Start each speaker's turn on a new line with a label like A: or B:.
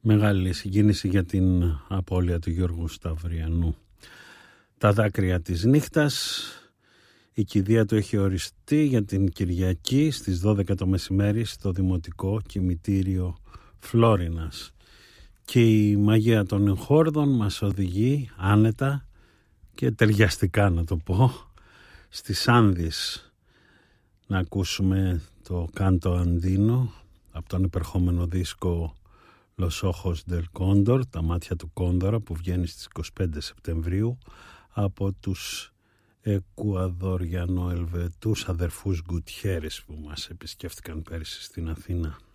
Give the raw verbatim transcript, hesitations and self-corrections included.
A: Μεγάλη συγκίνηση για την απώλεια του Γιώργου Σταυριανού. Τα δάκρυα της νύχτας. Η κηδεία του έχει οριστεί για την Κυριακή στις δώδεκα το μεσημέρι στο Δημοτικό Κημητήριο Φλόρινας. Και η μαγεία των εγχόρδων μας οδηγεί άνετα και ταιριαστικά, να το πω, στις Άνδης να ακούσουμε το Κάντο Αντίνο από τον υπερχόμενο δίσκο Los Ojos del Cóndor, τα μάτια του Κόνδωρα, που βγαίνει στις είκοσι πέντε Σεπτεμβρίου από τους Εκουαδοριανο-Ελβετούς αδερφούς Γκουτιέρες που μας επισκέφτηκαν πέρυσι στην Αθήνα.